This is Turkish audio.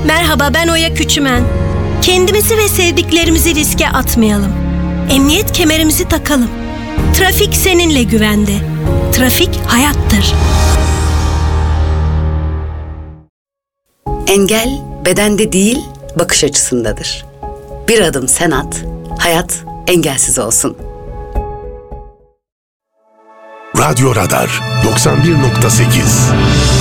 Merhaba, ben Oya Küçümen. Kendimizi ve sevdiklerimizi riske atmayalım. Emniyet kemerimizi takalım. Trafik seninle güvende. Trafik hayattır. Engel bedende değil, bakış açısındadır. Bir adım sen at, hayat engelsiz olsun. Radyo Radar 91.8